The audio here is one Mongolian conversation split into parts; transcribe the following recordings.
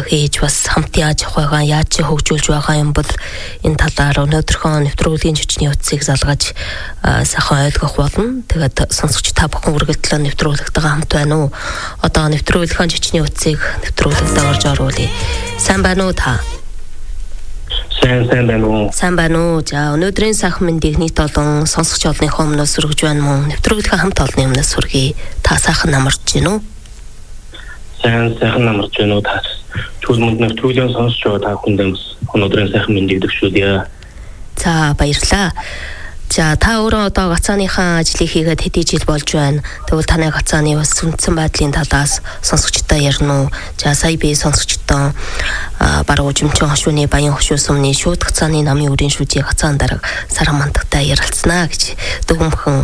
ээж бас хамт яаж явах байгаа, яаж хөгжүүлж байгаа юм бол энэ талаар өнөөдрийнхөө нэвтрүүлгийн жүжигчний утсыг залгаж сайхан ойлгох болно. Тэгээд сонсогч та бүхэн үргэлжлэн нэвтрүүлэгтэйгээ хамт байна уу? Одоо нэвтрүүлгийн жүжигчний утсыг нэвтрүүлэгтээ орж оруулъя. Сайн байна уу та? Сайн байна уу? Сайн байна уу? За өнөөдрийн сайхан мэндийг нийт олон сонсогч олонныхоо өмнөөс хүргэж байна мөн. Нэвтрүүлгийн хамт олонны өмнөөс хүргэе. Та сайхан намарч байна уу? Сайхан намарч байна уу та? Чүл мөнд нэвтрүүлгийн сонсож байгаа та бүхэнд өнөөдрийн сайхан мэндийг дэвшүүлье. За баярлалаа. За та өөрөө одоо гацааныхаа ажлыг хийгээд хэдий жил болж байна. Тэгвэл таны гацааны бас үндсэн байдлын талаас сонсогчтой ярина уу? За сая би сонсогчтой баруун жимчэн хошууны баян хошуу сумны шууд гацааны намын үрийн шүүжийн гацаан дарга Саран мандагтай ярилцсанаа гэж дөгөмхөн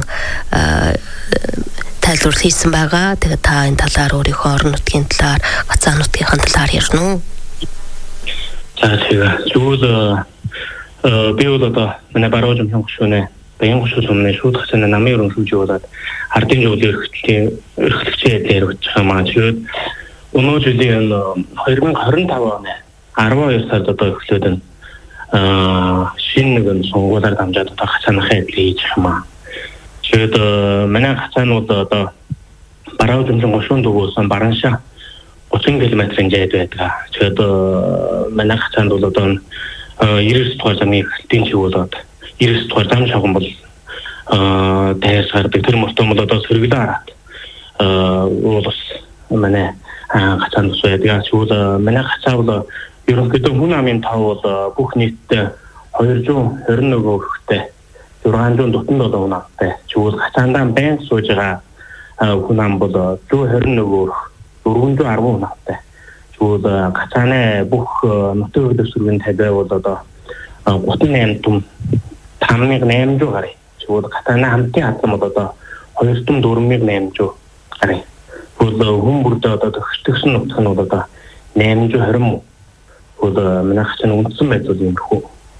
тайлбар хийсэн байгаа. Тэгээд та энэ талаар өөрийнхөө орон нутгийн талаар, гацаан нутгийнхаа талаар ярина уу? За тэгээ зүйл би одоо манай баруун жимчэн хошууны баян хошуу сумны шууд гацааны намын үрийн шүүжийн болоод ардын зөвлөлийн эрхлэгчийн дээр өгч байгаа маань. Тэгээд өнөө жилийн 2025 оны 12 сард одоо эхлээд шинэ нэгэн сонгуулиар дамжаад одоо гацааныхаа эдлийг хийж хамаа. Тэгээд манай гацаанууд одоо баруун жимчэн хошуунд өгөөсөн бараншаа 30 км-ийн зайд байдаг. Тэгээд манай гацаанд бол одоо 99 дугаар замын эхлэлтийн чиг болоод 99 дугаар зам шаган бол дайрс гардаг. Тэр мостон бол одоо сэргэлэн хараад уулс манай гацаанд байдаг. Чигүүл манай гацаа бол ерөнхийдөө хүн амын тав бол бүх нийтдээ 221 хүнтэй 647 хүн амтай. Чигүүл гацаандаа байн сууж байгаа хүн ам бол 121 410 хүн амтай. Чигүүл гацааны бүх нутгийн дэвсгэрийн тавиа бол одоо 38 том 5800 гарыг. Чигүүл гацааны хамтын хадсан бол одоо 204,800 гарыг. Чигүүл хүн бүрдээ одоо төгсгсөн нутг нь бол одоо 820 мөн. Чигүүл манай гацааны үндсэн байдал юм хөө.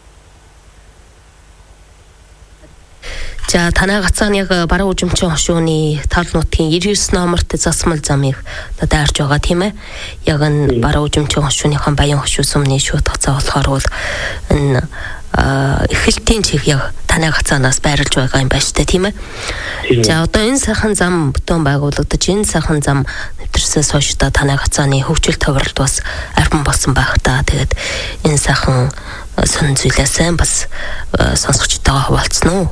За танай гацааныг баруун жимчэн хошууны тал нутгийн 99 номерт засмал замыг одоо дайрж байгаа тийм ээ. Яг энэ баруун жимчэн хошууныхан баян хошуу сумны шууд гацаа болохоор бол энэ эхлэлтийн чиг яг танай гацаанаас байрлаж байгаа юм байна шүү дээ тийм ээ. За одоо энэ сайхан зам бүтэн байгуулагдаж энэ сайхан зам нэвтрсээс хойш та танай гацааны хөгжил товарлт бас арвин болсон байх та. Тэгээд энэ сайхан сонь зүйлээсээ бас сонсогчтойгоо хуваалцсан уу?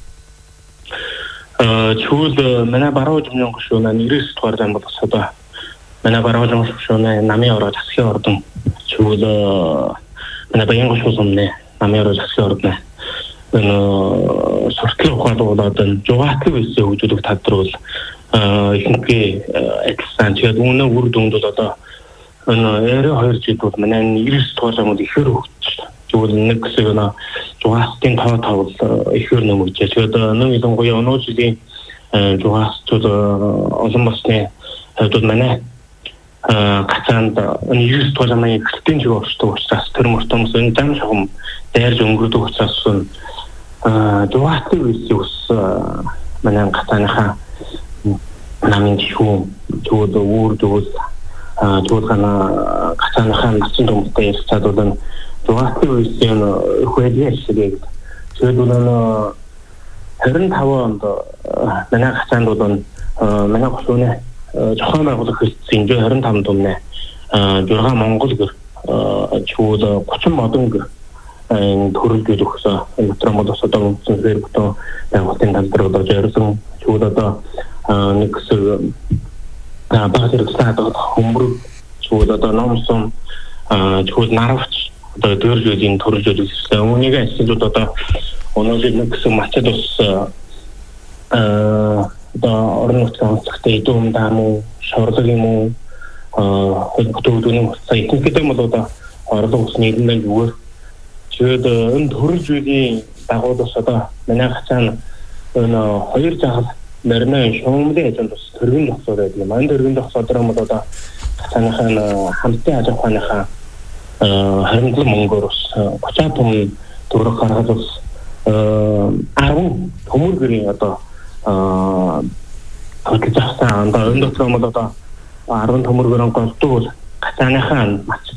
Чүүл манай баруун жимчэн хошууны 99 дугаар зам бол одоо манай баруун жимчэн хошууны намын ороо засгийн ордон чүүл манай баян хошуу сумны намын ороо засгийн ордон энэ суртлын ухаалаг болоод жугатлаг үсээ хөгжүүлэх талбар бол ихэнхий адилхан. Тэгээд үүнээ үр дүнд бол одоо энэ 22 жилд бол манай 99 дугаар зам бол ихээр хөгжиж чүүл нэг хэсэг нь жугаалтын тав ихээр нэмэгдэж. Тэгээд нэг ялангуяа өнөө жилийн жугаалтууд олон болсны хувьд манай гацаанд 99 дугаар замын эхлэлтийн чиг орчдог учраас тэр мөртөөс энэ зам шахам дайрж өнгөрдөг учраас жугаалтын үеийн ус манай гацааныхаа намын чихүү чүүд үүр дүүл чүүд гана гацааныхаа нацсан дүнтэй ярилцаад бол жугаалтын үеийн хөөдөө шиг. Тэгээд бол 25 онд манай гацаанд бол манай хошууны зохион байгуулах хэлтсийн 25 дүнэ 6 Монгол гэр чүүд 30 модон гэр төрөлж өгсөн метромод одоо үндсэн зэрэг бүтэн байгуулалтын талбар одоо зориулсан чүүд одоо нэг хэсэг баг зэрэгсээд хөмбөр чүүд одоо номсон чүүд наравч одоо дөржүүдийн төрж өгсөн. Үүнийг ажлууд одоо өнөөдөр нэг хэсэг мачад ус одоо орон нутгийн онцлогтой идэвхтэй дамуу шорлог юм уу хөдөлгөөний сая ихэнхдээ бол одоо орлого усны эдэн зүгээр. Тэгээд энэ төрж үеийн дагуулс одоо манай гацаан энэ хоёр жагал мөрнөө шуумлын ажил бас төргийн зохицол байдаг юм. Энэ төргийн зохицолоор бол одоо гацааныхаа хамтын аж ахуйныхаа харамтлан мөнгөөр бас 30 том төгрөг гаргаж бас 10 төмөр гэрийн одоо хөдөлж авсан. Одоо энэ дотор бол одоо 10 төмөр гэрэн голдуу гацааныхаа мач